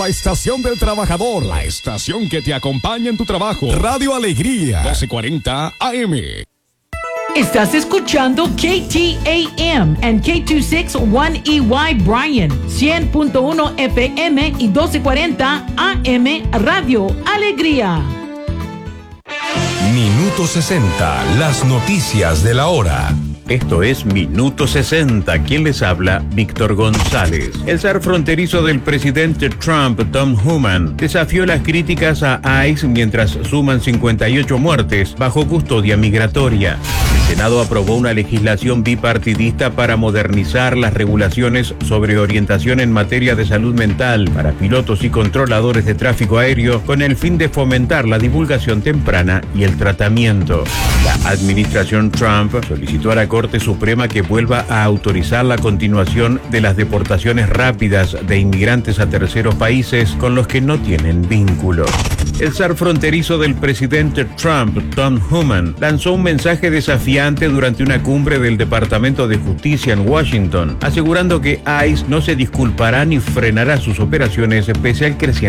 La Estación del Trabajador, la estación que te acompaña en tu trabajo. Radio Alegría, 1240 AM. Estás escuchando KTAM and K261EY Bryan, 100.1 FM y 1240 AM Radio Alegría. Minuto 60, las noticias de la hora. Esto es Minuto 60. ¿Quién les habla? Víctor González. El zar fronterizo del presidente Trump, Tom Homan, desafió las críticas a ICE mientras suman 58 muertes bajo custodia migratoria. El Senado aprobó una legislación bipartidista para modernizar las regulaciones sobre orientación en materia de salud mental para pilotos y controladores de tráfico aéreo con el fin de fomentar la divulgación temprana y el tratamiento. La administración Trump solicitó a la Corte Suprema que vuelva a autorizar la continuación de las deportaciones rápidas de inmigrantes a terceros países con los que no tienen vínculos. El zar fronterizo del presidente Trump, Tom Homan, lanzó un mensaje desafiante durante una cumbre del Departamento de Justicia en Washington, asegurando que ICE no se disculpará ni frenará sus operaciones pese al creciente